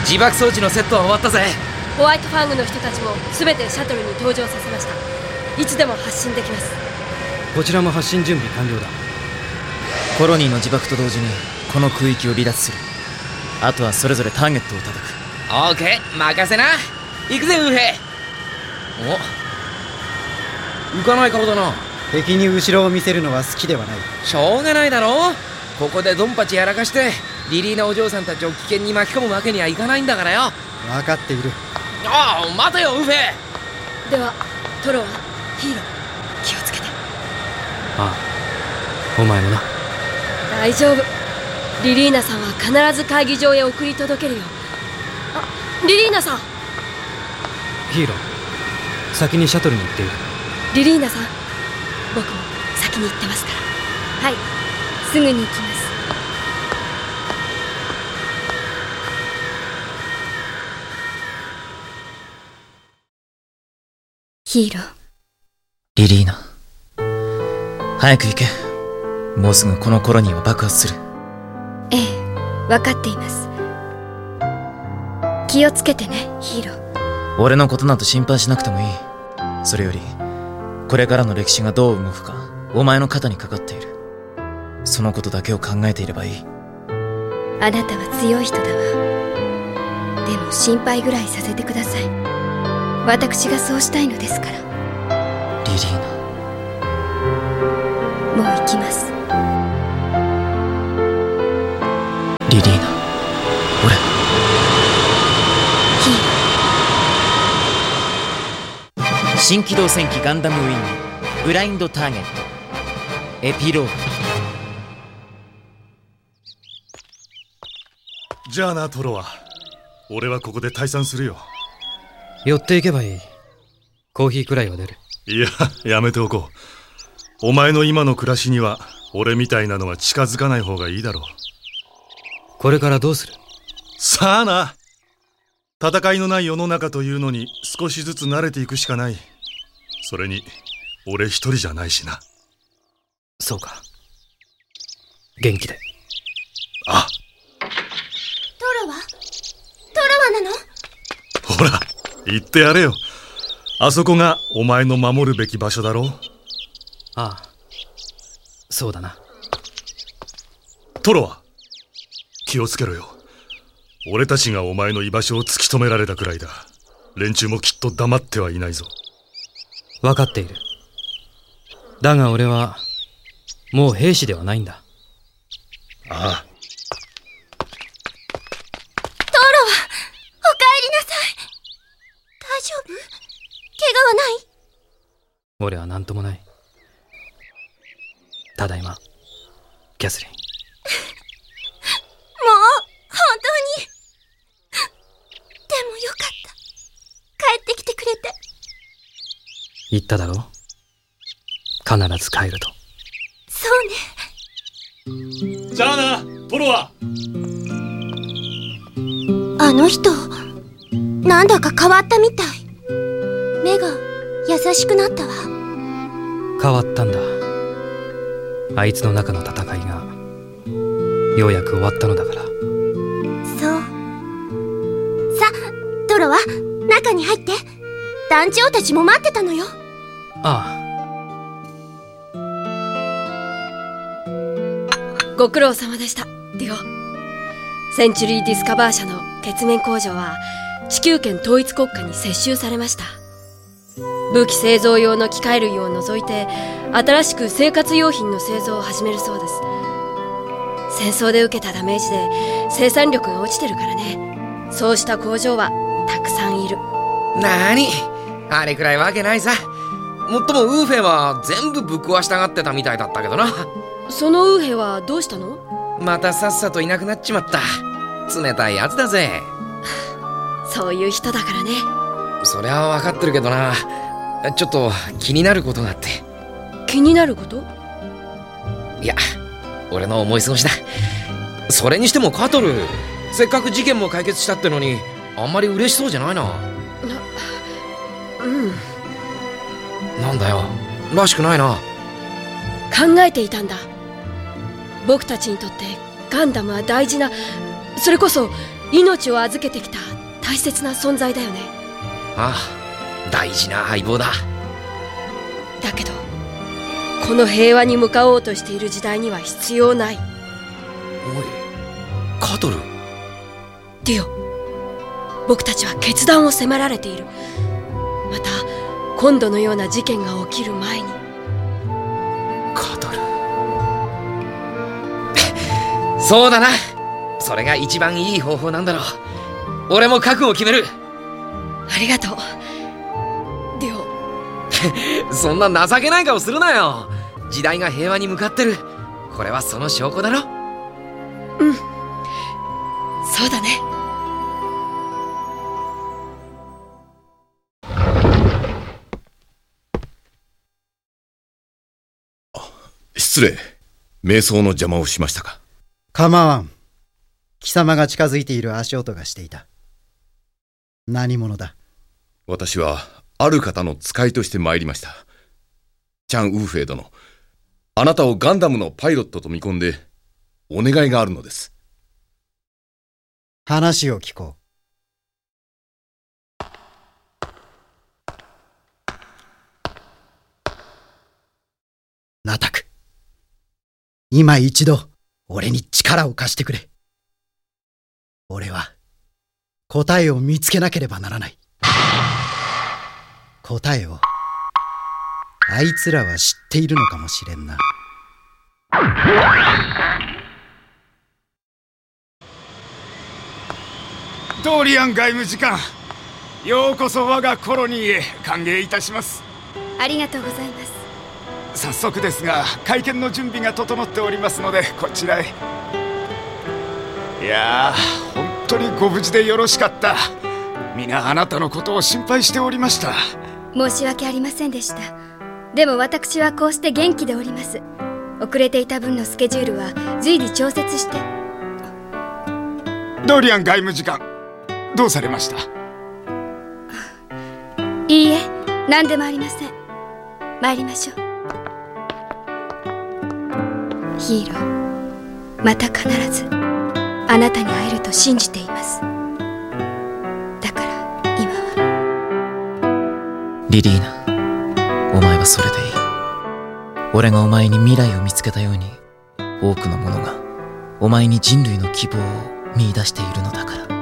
自爆装置のセットは終わったぜ。 ホワイトファングの人たちも全てシャトルに登場させました。いつでも発進できます。 こちらも発進準備完了だ。 コロニーの自爆と同時にこの空域を離脱する。あとはそれぞれターゲットを叩く。 オーケー、任せな。行くぜウーヘイ。お、浮かない顔だな。 敵に後ろを見せるのは好きではない。 しょうがないだろう。ここでドンパチやらかしてリリーナお嬢さんたちを危険に巻き込むわけにはいかないんだからよ。 分かっている。 ああ、待てよウーフェイ。 ではトロはヒーロー気をつけて。 ああ、お前もな。 大丈夫。リリーナさんは必ず会議場へ送り届けるよ。あ、リリーナさん。 ヒーロー、先にシャトルに行っている。 リリーナさん、僕も先に行ってますから。はい、すぐに行きます。ヒーロー。 リリーナ、早く行け。もうすぐこのコロニーは爆発する。 ええ、分かっています。気をつけてね、ヒーロー。 俺のことなど心配しなくてもいい。それよりこれからの歴史がどう動くかお前の肩にかかっている。そのことだけを考えていればいい。 あなたは強い人だわ。でも心配ぐらいさせてください。私がそうしたいのですから。 リリーナ、 もう行きます。 リリーナ、俺ヒーロー。 新機動戦機ガンダムウィングブラインドターゲットエピローグ。 じゃあなトロは、俺はここで退散するよ。 寄っていけばいい。コーヒーくらいは出る。 いや、やめておこう。お前の今の暮らしには俺みたいなのは近づかない方がいいだろう。 これからどうする？ さあな。戦いのない世の中というのに少しずつ慣れていくしかない。それに俺一人じゃないしな。 そうか、元気で。 あ、 トロはなの？ ほら言ってやれよ。あそこがお前の守るべき場所だろう。 ああ、そうだな。 トロは気をつけろよ。俺たちがお前の居場所を突き止められたくらいだ。連中もきっと黙ってはいないぞ。 分かっている。だが俺はもう兵士ではないんだ。 ああ。 大丈夫？怪我はない？ 俺は何ともない。ただいま、キャスリン。 もう本当に。でもよかった。帰ってきてくれて。 言っただろう。必ず帰ると。 そうね。 じゃあなトロは。 あの人なんだか変わったみたい。目が優しくなったわ。 変わったんだ。あいつの中の戦いがようやく終わったのだから。 そう。さ、トロは中に入って。団長たちも待ってたのよ。 ああ、ご苦労様でした、ディオ。センチュリー・ディスカバー社の月面工場は地球圏統一国家に接収されました。武器製造用の機械類を除いて新しく生活用品の製造を始めるそうです。戦争で受けたダメージで生産力が落ちてるからね。そうした工場はたくさんいる。 なーに、あれくらいわけないさ。もっともウーフェは全部ぶっ壊したがってたみたいだったけどな。 そのウーヘはどうしたの？ またさっさといなくなっちまった。冷たいやつだぜ。 そういう人だからね。 そりゃ分かってるけどな。ちょっと気になることがあって。 気になること？ いや、俺の思い過ごしだ。それにしてもカトル、せっかく事件も解決したってのにあんまり嬉しそうじゃないな。なんだよ、らしくないな。 考えていたんだ。僕たちにとってガンダムは大事な、それこそ命を預けてきた大切な存在だよね。 ああ、大事な相棒だ。 だけどこの平和に向かおうとしている時代には必要ない。 おい、カトル。 ディオ、僕たちは決断を迫られている。また今度のような事件が起きる前に。 カトルそうだな、それが一番いい方法なんだろう。俺も覚悟を決める。 ありがとうディオ。 そんな情けない顔するなよ。時代が平和に向かってる。これはその証拠だろ。 うん、そうだね。 失礼。瞑想の邪魔をしましたか？ 構わん。貴様が近づいている足音がしていた。何者だ？ 私はある方の使いとして参りました。チャン・ウーフェイ殿、あなたをガンダムのパイロットと見込んでお願いがあるのです。 話を聞こう。ナタク、今一度俺に力を貸してくれ。俺は答えを見つけなければならない。答えをあいつらは知っているのかもしれんな。 ドーリアン外務次官、ようこそ我がコロニーへ。歓迎いたします。 ありがとうございます。 早速ですが、会見の準備が整っておりますのでこちらへ。いやー、本当にご無事でよろしかった。皆あなたのことを心配しておりました。 申し訳ありませんでした。でも私はこうして元気でおります。遅れていた分のスケジュールは随時調節して。 ドーリアン外務次官、どうされました？ いいえ、何でもありません。参りましょう。ヒーロー、また必ずあなたに会えると信じています。だから今は。 リリーナ、お前はそれでいい。俺がお前に未来を見つけたように、多くの者がお前に人類の希望を見出しているのだから。